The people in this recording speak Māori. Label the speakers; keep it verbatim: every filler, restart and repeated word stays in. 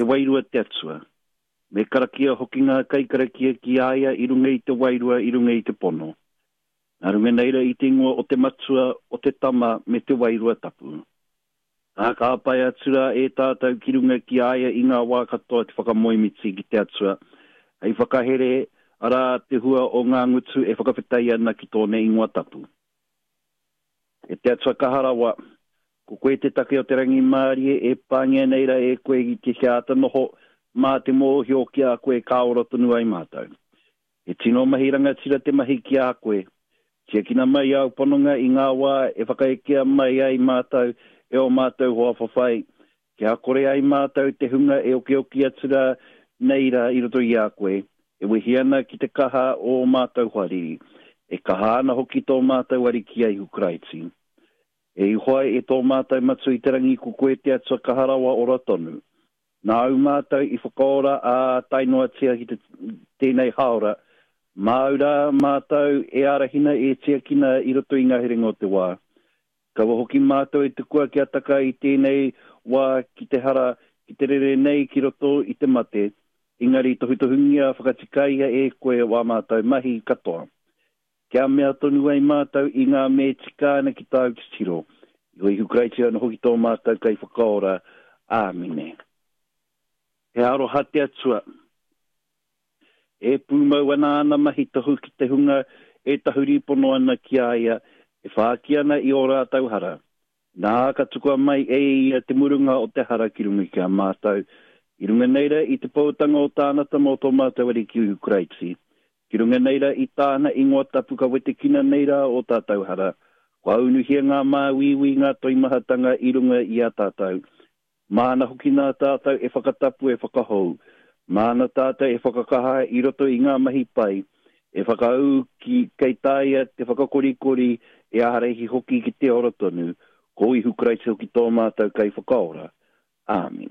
Speaker 1: te wairua te atua. Me karakia hoki ngā kai karakia ki aia i runga i te wairua i runga i te pono. Nā runga neira i te ingoa o te matua o te tama me te wairua tapu. Nā ka apai atura e tātou ki runga ki aia i ngā wā katoa te whakamoimiti ki te atua. Hei whakahere ara te hua o ngā ngutu e whakawhetai ana ki tōne ingoa tapu. E te atua kaharawa, ko koe te take o te rangi Mārie e pāngia neira e koe i te hiata noho mā te mōhio ki a koe kāora tonu ai mātou. E tino mahiranga tira te mahi ki a koe. Tia kina mai au pononga i ngā wā e whakaekea mai ai mātou e o mātou hoa whawhai. Kia kore ai mātou te hunga e oki oki atura neira i roto i a koe. E wehiana ki te kaha o mātou hariri. E kaha ana hoki tō mātou ari ki ai Ukraiti. E ihoai e tō mātou matu i te rangi ko koe te atua kaharawa ora tonu. Nā au mātou i whakaora a tainoa tia ki te tēnei haora. Māura mātou e arahina e tia kina i roto i ngahiringa o te wā. Kawa hoki mātou e te kua ki ataka i tēnei wā ki te hara, ki te rere nei ki roto i te mate. Ingari tohutohungia whakatikaia e koe wā mātou mahi katoa. Kia mea tonu ai mātou i ngā me tikāna ki tāu ki tiro. I hoi hukraitia na hoki tō mātou kai whakaora. Āmine. He aro hate atua. E pūmau ana ana mahi tahu ki te hunga e tahuri pono ana ki aia. E whaaki ana i o rātau hara. Nā ka tukua mai e ia te murunga o te hara ki runga ki a mātou. I runga neira i te pautanga o tānata mō tō mātou ari ki Ukraiti. Ki runga neira i tāna ingoa tapu ka wete kina neira o tātou hara. Kua unuhia ngā māwiwi ngā toimahatanga i runga i a tātou. Māna hoki nā tātou e whakatapu e whakahou. Māna tātou e whakakaha i roto i ngā mahi pai. E whakau ki kei tāia te whakakorikori e aharehi hoki ki te ora tonu. Ko i hukraiti hoki tō mātou kai whakaora. Āmen.